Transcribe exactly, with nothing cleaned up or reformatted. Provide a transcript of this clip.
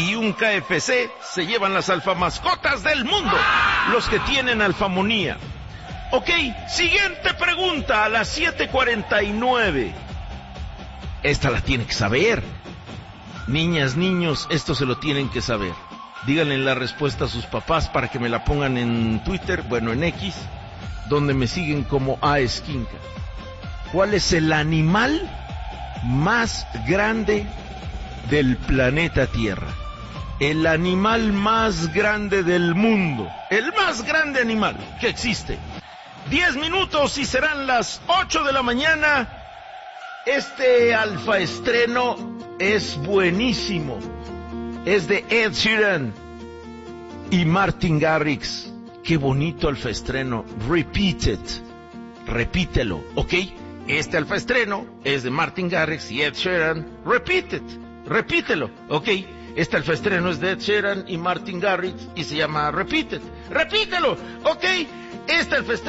y un K F C se llevan las alfamascotas del mundo, los que tienen alfamonía. Ok, siguiente pregunta a las siete cuarenta y nueve. Esta la tiene que saber. Niñas, niños, esto se lo tienen que saber. Díganle la respuesta a sus papás para que me la pongan en Twitter, bueno, en X, donde me siguen como A Esquinca. ¿Cuál es el animal más grande del planeta Tierra? El animal más grande del mundo. El más grande animal que existe. Diez minutos y serán las ocho de la mañana. Este alfa estreno es buenísimo. Es de Ed Sheeran y Martin Garrix. Qué bonito alfa estreno. Repeat it. Repítelo, ¿ok? Este alfa estreno es de Martin Garrix y Ed Sheeran. Repeat it. Repítelo, ¿ok? Este alfa estreno es de Ed Sheeran y Martin Garrix y se llama Repeat it. Repítelo, ¿ok? Este alfa estreno